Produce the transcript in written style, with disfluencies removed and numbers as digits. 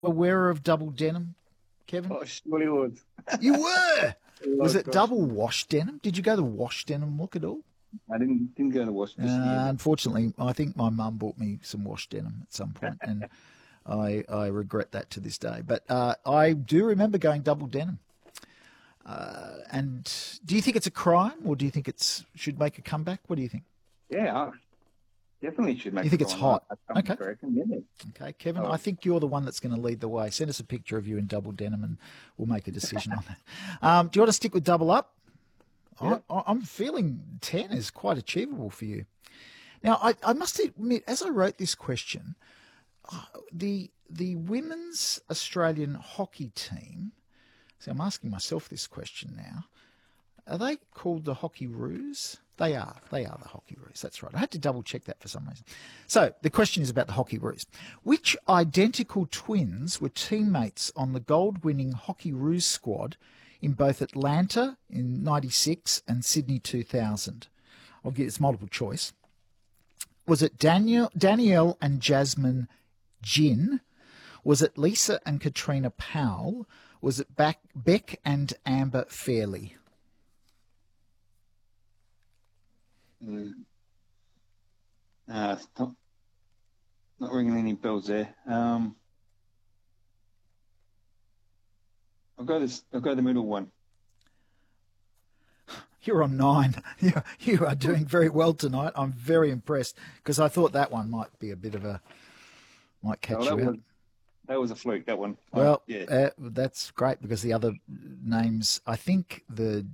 a wearer of double denim, Kevin? Oh, surely was. You were. Oh Was it gosh, double wash denim? Did you go the wash denim look at all? I didn't go to wash this year, but Unfortunately, I think my mum bought me some wash denim at some point, and I regret that to this day. But I do remember going double denim. And do you think it's a crime, or do you think it's should make a comeback? What do you think? yeah, I definitely should You make think it it's on. hot? I Okay. reckon, yeah. Okay, Kevin, I Oh, think you're the one that's going to lead the way. Send us a picture of you in double denim and we'll make a decision on that. Do you want to stick with double up? yeah. I'm feeling 10 is quite achievable for you. Now, I must admit, as I wrote this question, the women's Australian hockey team, see, I'm asking myself this question now. Are they called the Hockey Roos? They are. They are the Hockey Roos. That's right. I had to double check that for some reason. So the question is about the Hockey Roos. Which identical twins were teammates on the gold-winning Hockey Roos squad in both Atlanta in '96 and Sydney 2000? I'll give it's multiple choice. Was it Danielle and Jasmine Gin? Was it Lisa and Katrina Powell? Was it Beck and Amber Fairley? Mm. It's not ringing any bells there. I'll go this. I'll go the middle one. You're on 9. You are doing very well tonight. I'm very impressed because I thought that one might be a bit of a might Oh, catch you out. that was a fluke. That one. Well, Yeah. that's great because the other names, I think the